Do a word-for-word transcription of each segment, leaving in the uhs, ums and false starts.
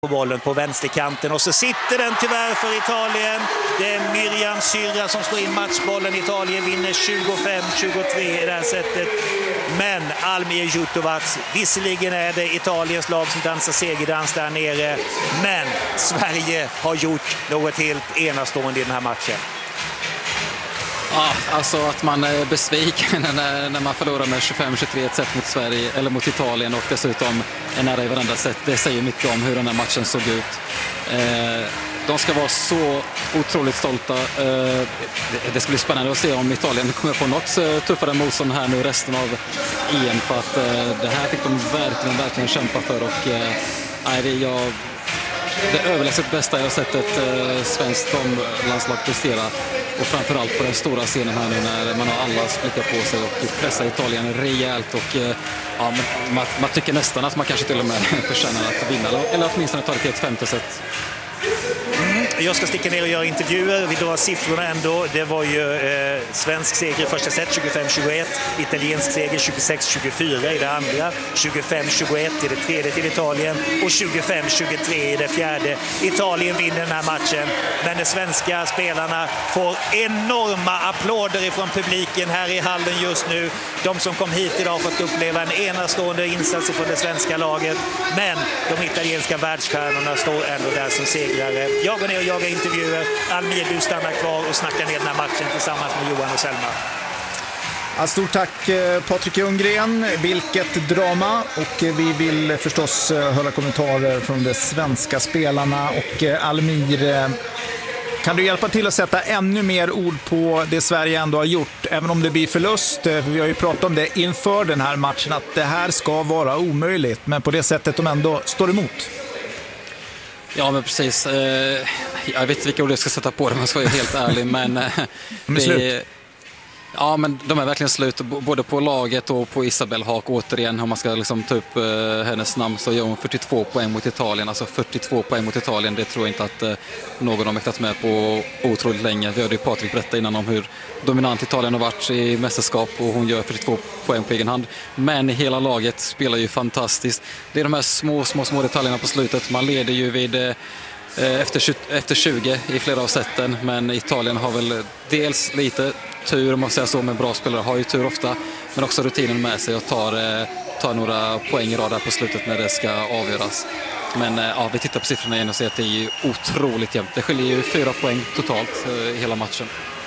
på bollen på vänsterkanten och så sitter den tyvärr för Italien. Det är Miriam Syrra som slår in matchbollen. Italien vinner tjugofem tjugotre i det här sättet. Men Almir Jutovac, visserligen är det Italiens lag som dansar segerdans där nere, men Sverige har gjort något helt enastående i den här matchen. Ja, alltså att man är besviken när, när man förlorar med tjugofem tjugotre ett sätt mot Sverige eller mot Italien och dessutom är nära i varandra sätt. Det säger mycket om hur den här matchen såg ut. Eh, de ska vara så otroligt stolta. Eh, det, det ska bli spännande att se om Italien kommer få något tuffare motstånd här nu resten av E M, för att eh, det här fick de verkligen, verkligen kämpa för och eh, nej, det, jag, det överlägset bästa jag har sett ett eh, svenskt landslag prestera. Och framförallt på den stora scenen här nu när man har alla blickar på sig och pressar Italien rejält. Och, ja, man, man tycker nästan att man kanske till och med förtjänar att vinna. Eller åtminstone ta det till ett femte sätt. Mm, jag ska sticka ner och göra intervjuer. Vi drar siffrorna ändå. Det var ju eh, svensk seger i första set tjugofem tjugoett. Italiensk seger tjugosex tjugofyra i det andra. tjugofem tjugoett i det tredje till Italien. Och tjugofem tjugotre i det fjärde. Italien vinner den här matchen. Men de svenska spelarna får enorma applåder ifrån publiken här i hallen just nu. De som kom hit idag har fått uppleva en enastående insats från det svenska laget. Men de italienska världsstjärnorna står ändå där som segrare. Jag går ner och jagar intervjuer. Almir, du stannar kvar och snackar ner den här matchen tillsammans med Johan och Selma. Ja, stort tack Patrik Ljunggren. Vilket drama. Och vi vill förstås höra kommentarer från de svenska spelarna. Och Almir, kan du hjälpa till att sätta ännu mer ord på det Sverige ändå har gjort? Även om det blir förlust, vi har ju pratat om det inför den här matchen, att det här ska vara omöjligt. Men på det sättet de ändå står emot. Ja, men precis. Jag vet inte vilka ord jag ska sätta på det, man ska vara helt ärlig. Men det, ja, men de är verkligen slut, både på laget och på Isabelle Haak. Återigen, om man ska liksom ta upp hennes namn, så gör hon fyrtiotvå poäng mot Italien. Alltså fyrtiotvå poäng mot Italien, det tror jag inte att någon har mäktat med på otroligt länge. Vi hörde ju Patrik berätta innan om hur dominant Italien har varit i mästerskap och hon gör fyrtiotvå poäng på egen hand. Men hela laget spelar ju fantastiskt. Det är de här små, små, små detaljerna på slutet. Man leder ju vid efter tjugo i flera av sätten, men Italien har väl dels lite tur, om man säger så, med bra spelare har ju tur ofta, men också rutinen med sig och tar, tar några poäng i rad där på slutet när det ska avgöras. Men ja, vi tittar på siffrorna igen och ser att det är ju otroligt jämnt. Det skiljer ju fyra poäng totalt i hela matchen.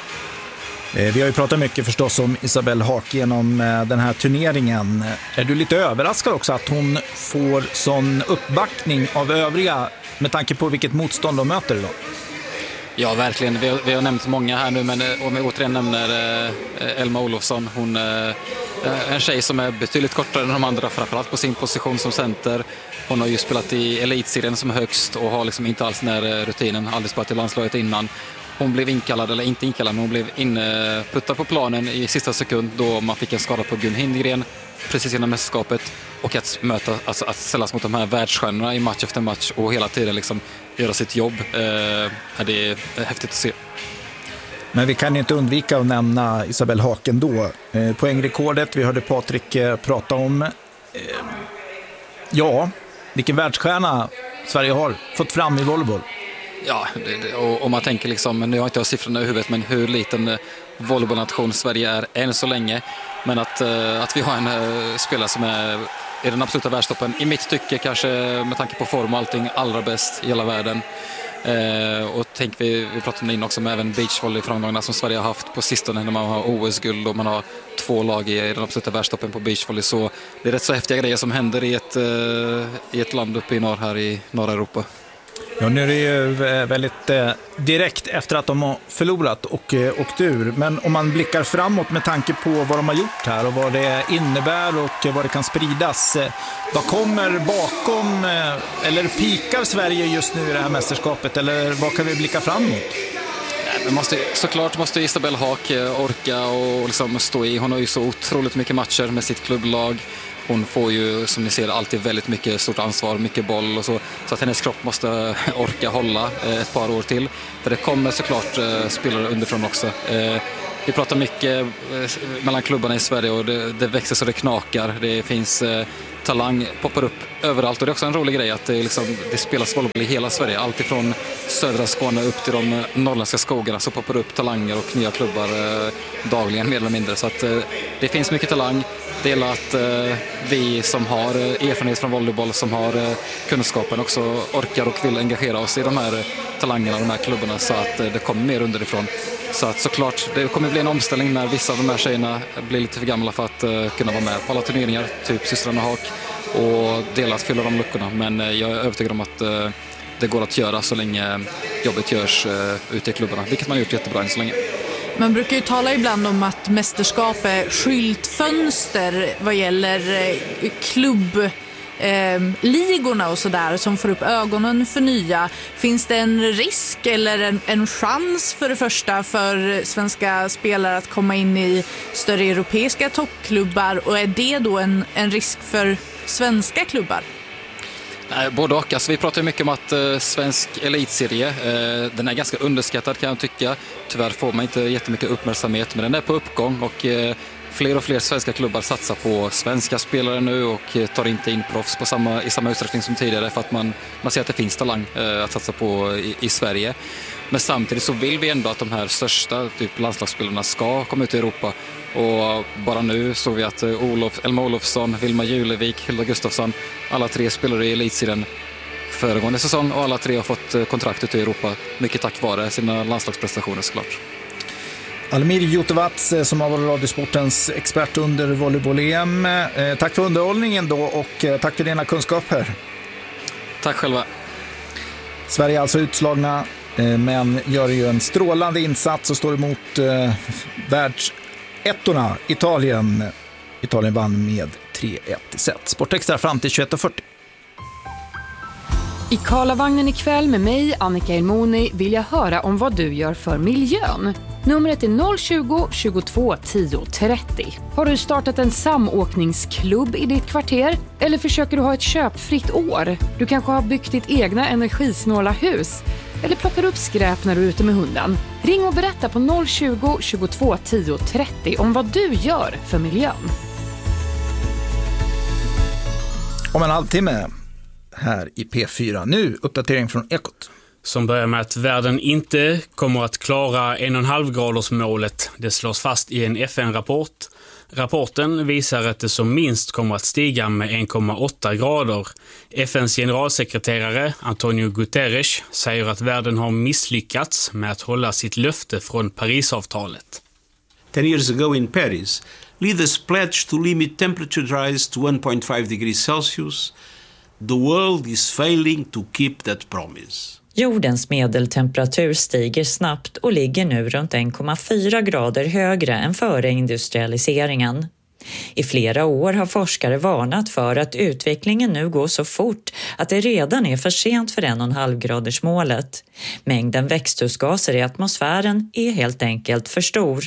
Vi har ju pratat mycket förstås om Isabelle Haak genom den här turneringen. Är du lite överraskad också att hon får sån uppbackning av övriga med tanke på vilket motstånd de möter idag? Ja, verkligen. Vi har, vi har nämnt många här nu, men om jag återigen nämner eh, Elma Olofsson, hon är eh, en tjej som är betydligt kortare än de andra, framförallt på sin position som center. Hon har ju spelat i elitserien som högst och har liksom inte alls den här rutinen, aldrig spelat i landslaget innan. Hon blev inkallad, eller inte inkallad, men hon blev inputtad på planen i sista sekund då man fick en skada på Gun Hindgren precis innan mästerskapet, och att möta, alltså att ställas mot de här världsstjärnorna i match efter match och hela tiden liksom göra sitt jobb. Eh, det är häftigt att se. Men vi kan inte undvika att nämna Isabelle Haak ändå. Eh, poängrekordet, vi hörde Patrik eh, prata om. Eh, ja, vilken världsstjärna Sverige har fått fram i volleyboll. Ja, det, det, och om man tänker liksom, nu har inte jag siffrorna i huvudet, men hur liten volleybollnation Sverige är än så länge. Men att, att vi har en uh, spelare som är i den absoluta världstoppen, i mitt tycke kanske med tanke på form och allting, allra bäst i hela världen. Uh, och tänk, vi, vi pratade om det in också med även beachvolley-framgångarna som Sverige har haft på sistone när man har O S-guld och man har två lag i den absoluta världstoppen på beachvolley. Så det är rätt så häftiga grejer som händer i ett, uh, i ett land uppe i norr här i norra Europa. Ja, nu är det ju väldigt eh, direkt efter att de har förlorat och eh, åkt ur. Men om man blickar framåt med tanke på vad de har gjort här och vad det innebär och eh, vad det kan spridas. Eh, vad kommer bakom, eh, eller pikar Sverige just nu i det här mästerskapet? Eller vad kan vi blicka framåt? Men måste, såklart måste Isabelle Haak orka och liksom stå i. Hon har ju så otroligt mycket matcher med sitt klubblag. Hon får ju, som ni ser, alltid väldigt mycket stort ansvar, mycket boll och så. Så att hennes kropp måste orka hålla ett par år till. För det kommer såklart spelare underifrån också. vi pratar mycket mellan klubbarna i Sverige och det, det växer så det knakar. Det finns eh, talang, poppar upp överallt och det är också en rolig grej att det, liksom, det spelas volleyboll i hela Sverige. Allt ifrån södra Skåne upp till de norrländska skogarna så poppar upp talanger och nya klubbar eh, dagligen mer eller mindre. Så att eh, det finns mycket talang. Det gäller att eh, vi som har erfarenhet från volleyboll, som har eh, kunskapen också orkar och vill engagera oss i de här eh, talangerna, de här klubbarna så att eh, det kommer mer underifrån. Så att såklart, det kommer bli en omställning när vissa av de här tjejerna blir lite för gamla för att uh, kunna vara med på alla turneringar, typ Systrarna Hak, och dela att fylla de luckorna. Men uh, jag är övertygad om att uh, det går att göra så länge jobbet görs uh, ute i klubbarna, vilket man har gjort jättebra än så länge. Man brukar ju tala ibland om att mästerskap är skyltfönster vad gäller uh, klubb... Eh, ligorna och sådär som får upp ögonen för nya. Finns det en risk eller en, en chans för det första för svenska spelare att komma in i större europeiska toppklubbar, och är det då en, en risk för svenska klubbar? Nej, både och. Alltså, vi pratar ju mycket om att eh, svensk elitserie, eh, den är ganska underskattad kan jag tycka. Tyvärr får man inte jättemycket uppmärksamhet, men den är på uppgång och eh, fler och fler svenska klubbar satsar på svenska spelare nu och tar inte in proffs på samma, i samma utsträckning som tidigare för att man, man ser att det finns talang eh, att satsa på i, i Sverige. Men samtidigt så vill vi ändå att de här största typ landslagsspelarna ska komma ut i Europa. Och bara nu såg vi att Olof, Elma Olofsson, Vilma Julevik, Hilda Gustafsson, alla tre spelare i elitserien föregående säsong och alla tre har fått kontrakt ute i Europa. Mycket tack vare sina landslagsprestationer såklart. Almir Jutevats som har varit Radiosportens expert under volleyboll-E M. Eh, tack för underhållningen då och eh, tack för dina kunskaper. Tack själva. Sverige är alltså utslagna eh, men gör ju en strålande insats och står emot eh, världsettorna Italien. Italien vann med tre ett i set. Sportextra fram till tjugoett och fyrtio. I Karlavagnen ikväll med mig, Annika Elmoni, vill jag höra om vad du gör för miljön. Numret är noll tjugo, tjugotvå, tio, trettio. Har du startat en samåkningsklubb i ditt kvarter? Eller försöker du ha ett köpfritt år? Du kanske har byggt ditt egna energisnåla hus? Eller plockar upp skräp när du är ute med hunden? Ring och berätta på noll tjugo, tjugotvå, tio, trettio om vad du gör för miljön. Om en halvtimme här i P fyra. Nu uppdatering från Ekot. Som börjar med att världen inte kommer att klara en och en halv graders målet. Det slås fast i en F N-rapport. Rapporten visar att det som minst kommer att stiga med en komma åtta grader. F N:s generalsekreterare Antonio Guterres säger att världen har misslyckats med att hålla sitt löfte från Parisavtalet. Ten years ago in Paris, leaders pledged to limit temperature rise to one point five degrees Celsius. The world is failing to keep that promise. Jordens medeltemperatur stiger snabbt och ligger nu runt en komma fyra grader högre än före industrialiseringen. I flera år har forskare varnat för att utvecklingen nu går så fort att det redan är för sent för en och en halv graders målet. Mängden växthusgaser i atmosfären är helt enkelt för stor.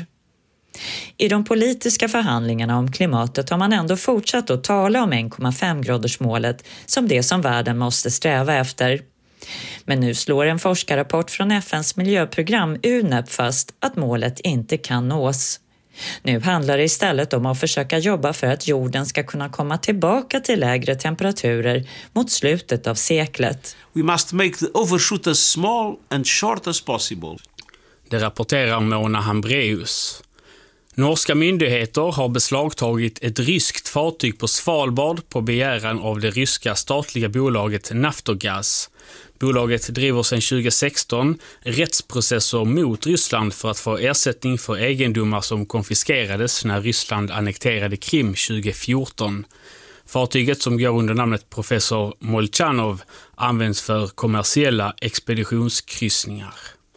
I de politiska förhandlingarna om klimatet har man ändå fortsatt att tala om en komma fem graders målet som det som världen måste sträva efter. Men nu slår en forskarrapport från F N:s miljöprogram U N E P fast att målet inte kan nås. Nu handlar det istället om att försöka jobba för att jorden ska kunna komma tillbaka till lägre temperaturer mot slutet av seklet. We must make the overshoot as small and short as possible. Det rapporterar Mona Hambreus. Norska myndigheter har beslagtagit ett ryskt fartyg på Svalbard på begäran av det ryska statliga bolaget Naftogaz. Bolaget driver sedan tjugo sexton rättsprocesser mot Ryssland för att få ersättning för egendomar som konfiskerades när Ryssland annekterade Krim tjugo fjorton. Fartyget, som går under namnet Professor Molchanov, används för kommersiella expeditionskryssningar.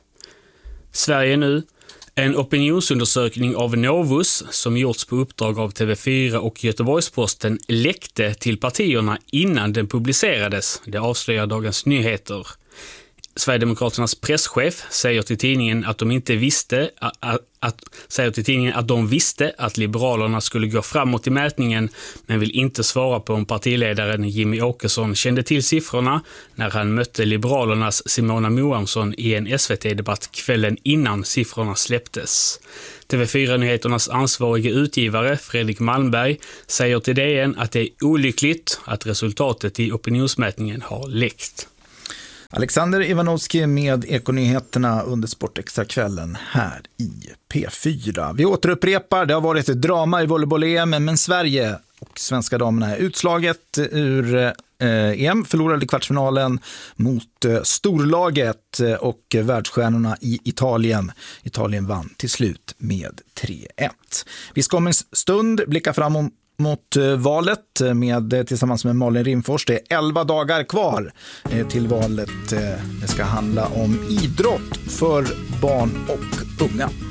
Sverige nu. En opinionsundersökning av Novus som gjorts på uppdrag av T V fyra och Göteborgsposten läckte till partierna innan den publicerades. Det avslöjar Dagens Nyheter. Sverigedemokraternas presschef säger till tidningen att de inte visste att, att, säger till tidningen att de visste att Liberalerna skulle gå framåt i mätningen, men vill inte svara på om partiledaren Jimmy Åkesson kände till siffrorna när han mötte Liberalernas Simona Moamsson i en S V T-debatt kvällen innan siffrorna släpptes. T V fyra-nyheternas ansvarige utgivare Fredrik Malmberg säger till D N att det är olyckligt att resultatet i opinionsmätningen har läckt. Alexander Ivanovski med Ekonyheterna under Sportextra-kvällen här i P fyra. Vi återupprepar, det har varit ett drama i volleyboll-E M, men Sverige och svenska damerna är utslaget ur eh, E M, förlorade kvartsfinalen mot eh, storlaget och världsstjärnorna i Italien. Italien vann till slut med tre ett. Vi ska om en stund blicka fram om mot valet med, tillsammans med Malin Rimfors. Det är elva dagar kvar till valet. Det ska handla om idrott för barn och unga.